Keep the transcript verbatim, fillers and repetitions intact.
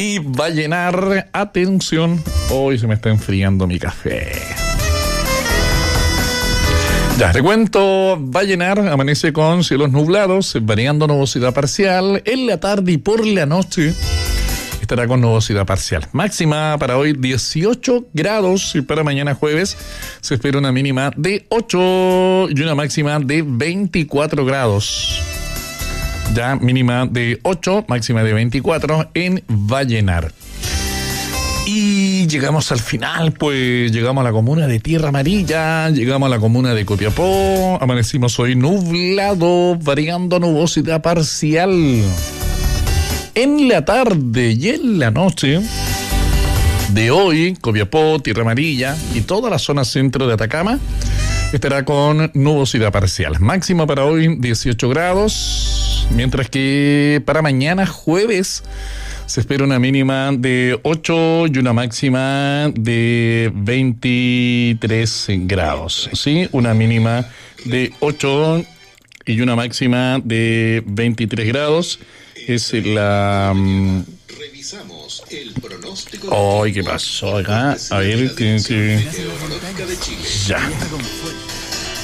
y va a llenar, atención, hoy se me está enfriando mi café. Ya, te cuento, va a llenar, amanece con cielos nublados, variando nubosidad parcial, en la tarde y por la noche estará con nubosidad parcial. Máxima para hoy dieciocho grados y para mañana jueves se espera una mínima de ocho y una máxima de veinticuatro grados. Ya mínima de ocho, máxima de veinticuatro en Vallenar. Y llegamos al final, pues llegamos a la comuna de Tierra Amarilla, llegamos a la comuna de Copiapó, amanecimos hoy nublado, variando nubosidad parcial. En la tarde y en la noche de hoy, Copiapó, Tierra Amarilla y toda la zona centro de Atacama estará con nubosidad parcial. Máxima para hoy dieciocho grados, mientras que para mañana jueves se espera una mínima de ocho y una máxima de veintitrés grados. ¿Sí? Una mínima de ocho y una máxima de veintitrés grados. Es la... Um... Revisamos el pronóstico. Ay, ¿qué pasó acá? A ver, tiene que... Ya.